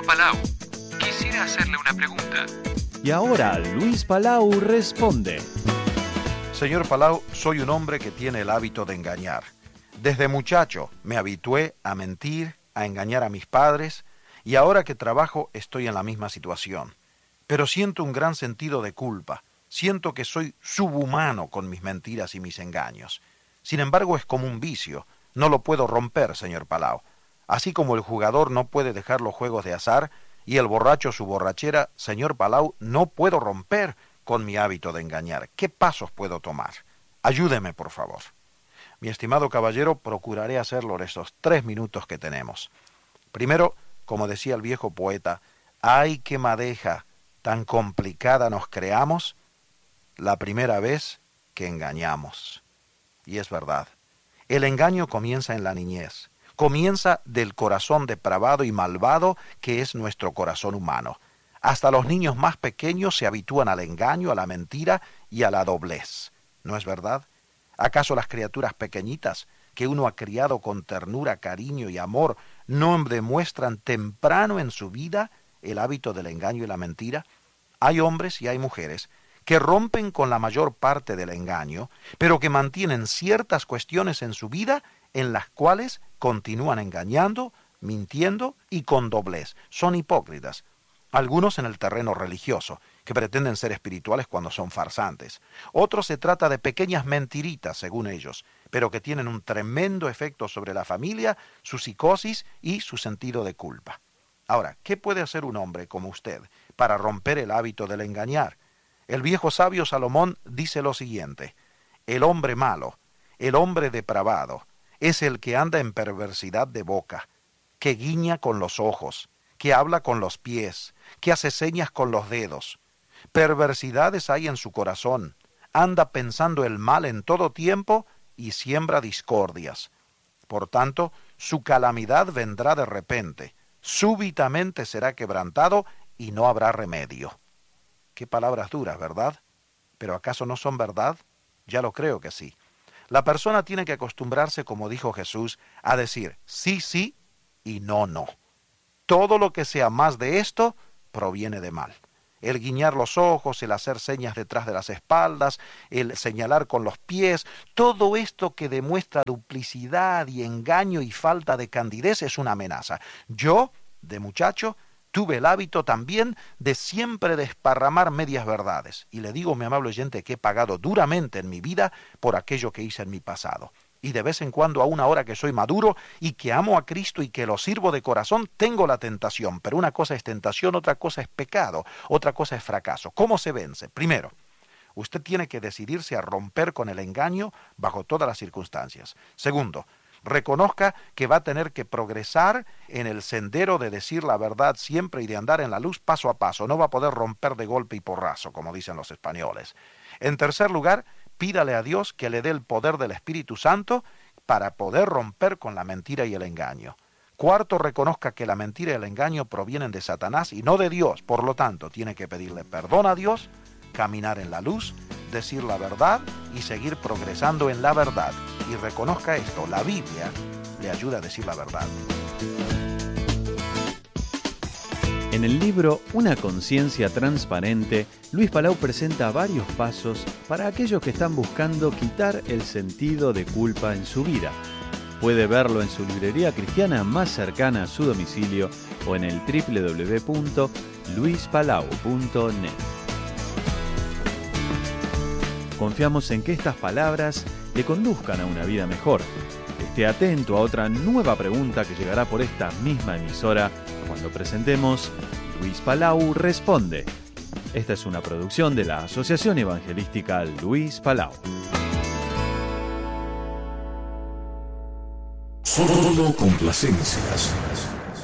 Palau. Quisiera hacerle una pregunta. Y ahora Luis Palau responde. Señor Palau, soy un hombre que tiene el hábito de engañar. Desde muchacho me habitué a mentir, a engañar a mis padres, y ahora que trabajo estoy en la misma situación. Pero siento un gran sentido de culpa. Siento que soy subhumano con mis mentiras y mis engaños. Sin embargo, es como un vicio. No lo puedo romper, señor Palau. Así como el jugador no puede dejar los juegos de azar y el borracho su borrachera, señor Palau, no puedo romper con mi hábito de engañar. ¿Qué pasos puedo tomar? Ayúdeme, por favor. Mi estimado caballero, procuraré hacerlo en estos 3 minutos que tenemos. Primero, como decía el viejo poeta, ¡ay, qué madeja tan complicada nos creamos la primera vez que engañamos! Y es verdad. El engaño comienza en la niñez. Comienza del corazón depravado y malvado que es nuestro corazón humano. Hasta los niños más pequeños se habitúan al engaño, a la mentira y a la doblez. ¿No es verdad? ¿Acaso las criaturas pequeñitas, que uno ha criado con ternura, cariño y amor, no demuestran temprano en su vida el hábito del engaño y la mentira? Hay hombres y hay mujeres que rompen con la mayor parte del engaño, pero que mantienen ciertas cuestiones en su vida en las cuales continúan engañando, mintiendo y con doblez. Son hipócritas. Algunos en el terreno religioso, que pretenden ser espirituales cuando son farsantes. Otros se trata de pequeñas mentiritas, según ellos, pero que tienen un tremendo efecto sobre la familia, su psicosis y su sentido de culpa. Ahora, ¿qué puede hacer un hombre como usted para romper el hábito del engañar? El viejo sabio Salomón dice lo siguiente: el hombre malo, el hombre depravado, es el que anda en perversidad de boca, que guiña con los ojos, que habla con los pies, que hace señas con los dedos. Perversidades hay en su corazón, anda pensando el mal en todo tiempo y siembra discordias. Por tanto, su calamidad vendrá de repente, súbitamente será quebrantado y no habrá remedio. Qué palabras duras, ¿verdad? ¿Pero acaso no son verdad? Ya lo creo que sí. La persona tiene que acostumbrarse, como dijo Jesús, a decir sí, sí y no, no. Todo lo que sea más de esto proviene de mal. El guiñar los ojos, el hacer señas detrás de las espaldas, el señalar con los pies, todo esto que demuestra duplicidad y engaño y falta de candidez es una amenaza. Yo, de muchacho, tuve el hábito también de siempre desparramar medias verdades. Y le digo, mi amable oyente, que he pagado duramente en mi vida por aquello que hice en mi pasado. Y de vez en cuando, aún ahora que soy maduro y que amo a Cristo y que lo sirvo de corazón, tengo la tentación. Pero una cosa es tentación, otra cosa es pecado, otra cosa es fracaso. ¿Cómo se vence? Primero, usted tiene que decidirse a romper con el engaño bajo todas las circunstancias. Segundo, reconozca que va a tener que progresar en el sendero de decir la verdad siempre y de andar en la luz paso a paso. No va a poder romper de golpe y porrazo, como dicen los españoles. En tercer lugar, pídale a Dios que le dé el poder del Espíritu Santo para poder romper con la mentira y el engaño. Cuarto, reconozca que la mentira y el engaño provienen de Satanás y no de Dios. Por lo tanto, tiene que pedirle perdón a Dios, caminar en la luz, decir la verdad y seguir progresando en la verdad. Y reconozca esto, la Biblia le ayuda a decir la verdad. En el libro Una conciencia transparente, Luis Palau presenta varios pasos para aquellos que están buscando quitar el sentido de culpa en su vida. Puede verlo en su librería cristiana más cercana a su domicilio o en el www.luispalau.net. Confiamos en que estas palabras le conduzcan a una vida mejor. Esté atento a otra nueva pregunta que llegará por esta misma emisora cuando presentemos Luis Palau Responde. Esta es una producción de la Asociación Evangelística Luis Palau. Solo complacencias.